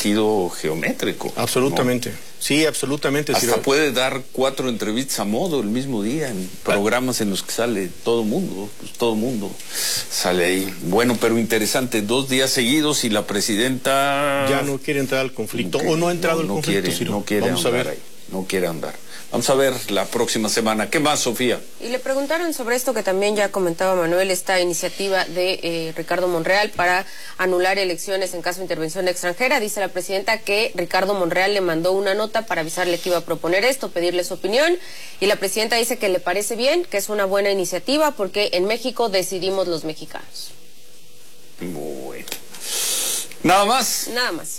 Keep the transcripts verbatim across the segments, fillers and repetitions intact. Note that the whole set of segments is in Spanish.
sido geométrico. Absolutamente, ¿no? Sí, absolutamente. Hasta sí, puede dar cuatro entrevistas a modo el mismo día en programas en los que sale todo mundo, pues todo mundo sale ahí. Bueno, pero interesante, dos días seguidos y la presidenta ya no quiere entrar al conflicto, no quiere, o no ha entrado no, al no conflicto. Quiere, Ciro. no quiere Vamos andar a ver. ahí, no quiere andar. Vamos a ver la próxima semana. ¿Qué más, Sofía? Y le preguntaron sobre esto que también ya comentaba Manuel, esta iniciativa de eh, Ricardo Monreal para anular elecciones en caso de intervención extranjera. Dice la presidenta que Ricardo Monreal le mandó una nota para avisarle que iba a proponer esto, pedirle su opinión. Y la presidenta dice que le parece bien, que es una buena iniciativa porque en México decidimos los mexicanos. Bueno. ¿Nada más? Nada más.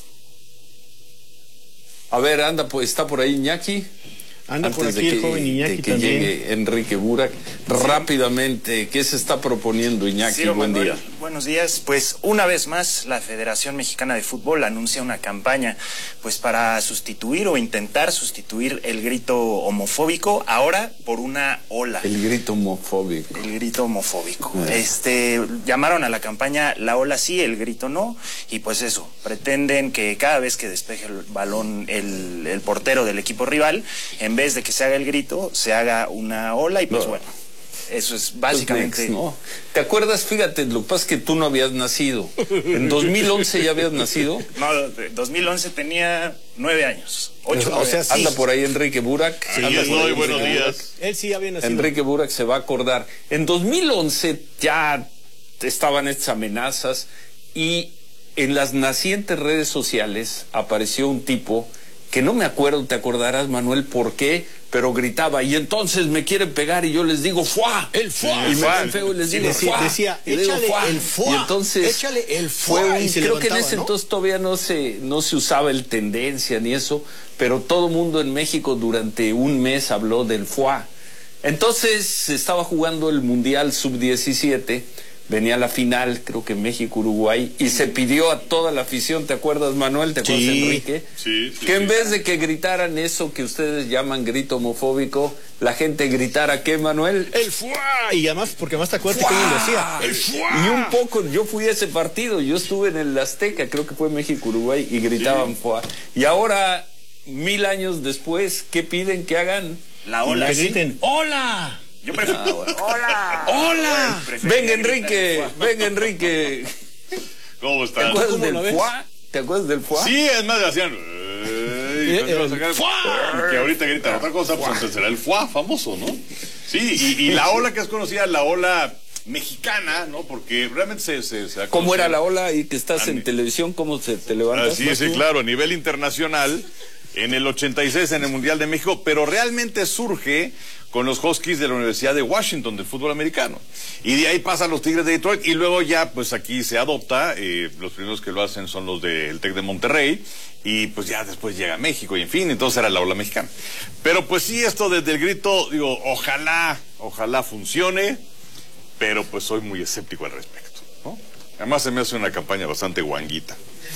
A ver, anda, pues está por ahí Iñaki. Anda Antes por aquí de el que, joven Iñaki de que también. llegue Enrique Burak. Rápidamente, ¿qué se está proponiendo, Iñaki? Ciro, Buen Manuel, día. Buenos días. Pues una vez más la Federación Mexicana de Fútbol anuncia una campaña pues para sustituir o intentar sustituir el grito homofóbico ahora por una ola. El grito homofóbico. El grito homofóbico. Ah. Este, llamaron a la campaña La ola sí, el grito no, y pues eso, pretenden que cada vez que despeje el balón el, el portero del equipo rival, en vez de que se haga el grito, se haga una ola y pues no. bueno. Eso es básicamente... Pues, no. ¿Te acuerdas? Fíjate, lo que pasa es que tú no habías nacido. ¿En dos mil once ya habías nacido? No, dos mil once tenía nueve años. Ocho, o sea, sí. Anda por ahí Enrique Burak. Sí, anda por ahí buenos Enrique días. Burak. Él sí había nacido. Enrique Burak se va a acordar. En dos mil once ya estaban estas amenazas y en las nacientes redes sociales apareció un tipo que no me acuerdo, te acordarás, Manuel, por qué, pero gritaba, y entonces me quieren pegar y yo les digo, ¡fuá! El fuá. Y me ven feo y les Sí, digo, decía, ¡fuá! decía, Y digo, échale ¡fuá! el fuá. Y entonces Échale el fuá. fue un, y se creo que en levantaba, ese ¿no? entonces todavía no se, no se usaba el tendencia ni eso, pero todo mundo en México durante un mes habló del fuá. Entonces se estaba jugando el Mundial sub diecisiete, venía la final, creo que México-Uruguay, y se pidió a toda la afición, ¿te acuerdas, Manuel? ¿Te acuerdas, Sí. Enrique? Sí, sí, que en sí. vez de que gritaran eso que ustedes llaman grito homofóbico, la gente gritara, ¿qué, Manuel? El fuá. Y además, porque más te acuerdas cómo lo decía. El fuá. Y un poco, yo fui a ese partido, yo estuve en el Azteca, creo que fue México-Uruguay, y gritaban fuá. Y ahora, mil años después, ¿qué piden que hagan? La ola. Que ¿sí? griten, ¡hola! Yo prefiero... Ah, bueno. ¡Hola! ¡Hola! Preferiría Venga, Enrique, gritar fuá. venga, Enrique. ¿Cómo ¿Te están? acuerdas ¿Cómo del lo ves? fuá? ¿Te acuerdas del fuá? Sí, es más, le hacían... "Ey", Eh, y el sacar- fuá. que ahorita gritan otra cosa, pues entonces será el fuá famoso, ¿no? Sí, y, y la ola que es conocida, la ola mexicana, ¿no? Porque realmente se... se, se ha ¿Cómo conocido- era la ola y que estás A en mí- televisión? ¿Cómo se te levantas? Así es, sí, claro, a nivel internacional, en el ochenta y seis en el Mundial de México, pero realmente surge con los Huskies de la Universidad de Washington del fútbol americano. Y de ahí pasan los Tigres de Detroit y luego ya pues aquí se adopta, eh, los primeros que lo hacen son los del Tec de Monterrey y pues ya después llega México y en fin, entonces era la ola mexicana. Pero pues sí, esto desde el grito, digo, ojalá, ojalá funcione, pero pues soy muy escéptico al respecto, ¿no? Además se me hace una campaña bastante guanguita.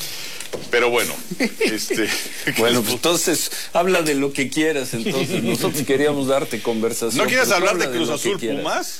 Pero bueno, este... Bueno, pues entonces, habla de lo que quieras, entonces. Nosotros queríamos darte conversación. ¿No quieres pero tú hablar de habla Cruz lo que Azul quieras. Pumas?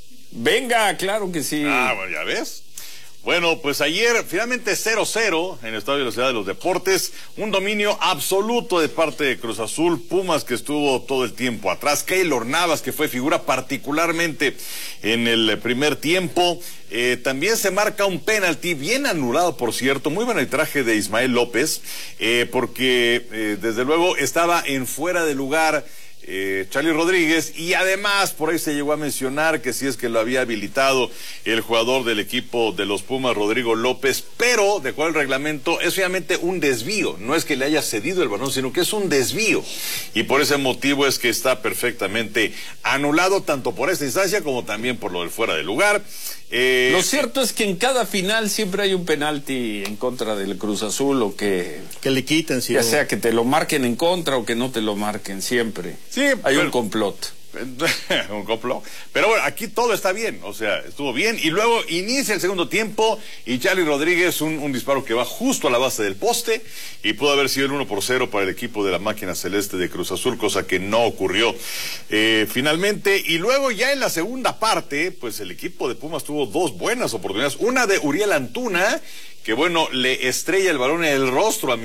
Venga, claro que sí. Ah, bueno, ya ves. Bueno, pues ayer finalmente cero cero en el Estadio de la Ciudad de los Deportes, un dominio absoluto de parte de Cruz Azul, Pumas que estuvo todo el tiempo atrás, Keylor Navas que fue figura particularmente en el primer tiempo, eh, también se marca un penalti bien anulado por cierto, muy buen arbitraje de Ismael López, eh, porque eh, desde luego estaba en fuera de lugar Eh, Charlie Rodríguez, y además por ahí se llegó a mencionar que si es que lo había habilitado el jugador del equipo de los Pumas, Rodrigo López, pero de acuerdo al reglamento es obviamente un desvío, no es que le haya cedido el balón, sino que es un desvío, y por ese motivo es que está perfectamente anulado, tanto por esta instancia como también por lo del fuera de lugar. Eh, Lo cierto es que en cada final siempre hay un penalti en contra del Cruz Azul, o que Que le quiten, si ya no. sea que te lo marquen en contra o que no te lo marquen, siempre. Sí, hay pero- un complot. un complot. Pero bueno, aquí todo está bien, o sea, estuvo bien. Y luego inicia el segundo tiempo y Charlie Rodríguez, un, un disparo que va justo a la base del poste y pudo haber sido el uno por cero para el equipo de la máquina celeste de Cruz Azul, cosa que no ocurrió eh, finalmente. Y luego ya en la segunda parte, pues el equipo de Pumas tuvo dos buenas oportunidades. Una de Uriel Antuna, que bueno, le estrella el balón en el rostro a